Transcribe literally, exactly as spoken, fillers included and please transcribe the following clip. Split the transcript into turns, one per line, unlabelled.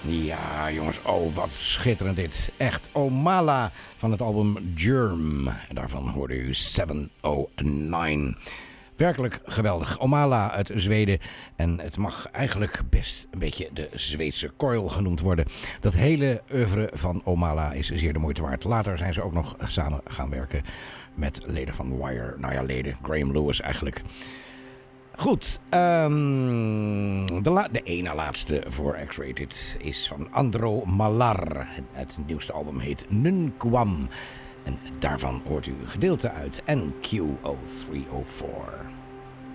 Ja, jongens, oh, wat schitterend dit. Echt, Omala van het album Germ. En daarvan hoorde u zevenhonderdnegen. Werkelijk geweldig. Omala uit Zweden. En het mag eigenlijk best een beetje de Zweedse Coil genoemd worden. Dat hele oeuvre van Omala is zeer de moeite waard. Later zijn ze ook nog samen gaan werken met leden van Wire. Nou ja, leden. Graham Lewis eigenlijk. Goed, um, de, la- de ene laatste voor X-Rated is van Andro Malar. Het nieuwste album heet Nunquam. En daarvan hoort u een gedeelte uit N Q zero three zero four.